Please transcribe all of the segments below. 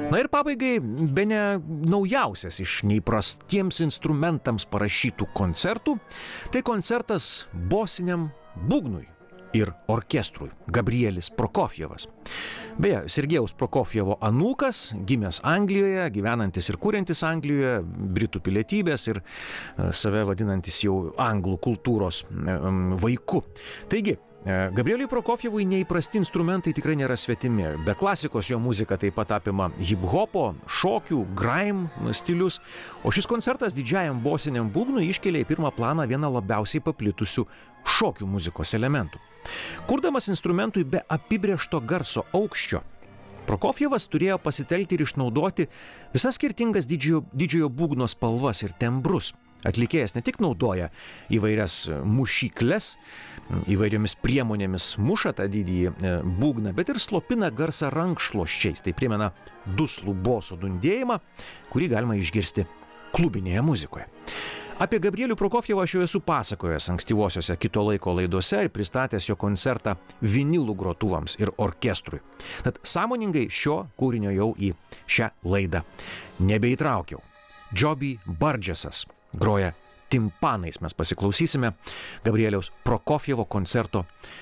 Na ir pabaigai, bene naujausias iš neįprastiems instrumentams parašytų koncertų, tai koncertas bosiniam būgnui ir orkestrui Gabrielis Prokofjevas. Beje, Sergejaus Prokofjevo anūkas, gimęs Anglijoje, gyvenantis ir kuriantis Anglijoje, britų pilietybės ir save vadinantis jau anglų kultūros vaiku. Taigi, Gabrieliui Prokofjevui neįprasti instrumentai tikrai nėra svetimi. Be klasikos jo muzika taip pat apima hip-hopo, šokių, grime stilius, o šis koncertas didžiajam bosiniam būgnui iškelia į pirmą planą vieną labiausiai paplitusių šokių muzikos elementų. Kurdamas instrumentui be apibrėžto garso aukščio, Prokofjevas turėjo pasitelkti ir išnaudoti visas skirtingas didžiojo būgno spalvas ir tembrus. Atlikėjas ne tik naudoja įvairias mušykles, įvairiomis priemonėmis muša tą didįjį būgną, bet ir slopina garsą rankšluosčiais. Tai primena duslų boso dundėjimą, kurį galima išgirsti klubinėje muzikoje. Apie Gabrielių Prokofjevą aš jau esu pasakojęs ankstyvosiose Kito laiko laidose ir pristatęs jo koncertą vinilų grotuvams ir orkestrui. Tad sąmoningai šio kūrinio jau į šią laidą nebeįtraukiau. Joby Burgessas groja timpanais. Mes pasiklausysime Gabrieliaus Prokofjevo koncerto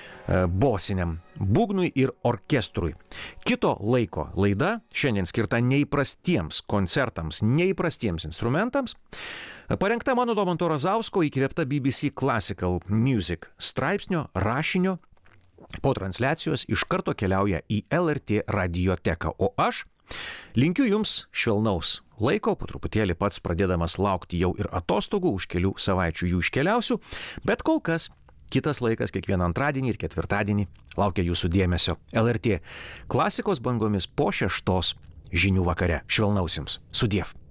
bosiniam būgnui ir orkestrui. Kito laiko laida šiandien skirta neįprastiems koncertams, neįprastiems instrumentams. Parengta mano Domanto Razausko, įkvėpta BBC Classical Music straipsnio, rašinio. Po transliacijos iš karto keliauja į LRT radioteką, o aš linkiu jums švelnaus laiko, po truputėlį pats pradėdamas laukti jau ir atostogų, už kelių savaičių jų iškeliausiu, bet kol kas kitas laikas kiekvieną antradienį ir ketvirtadienį laukia jūsų dėmesio LRT klasikos bangomis po 6 žinių vakare. Švelnaus jums. Sudiev.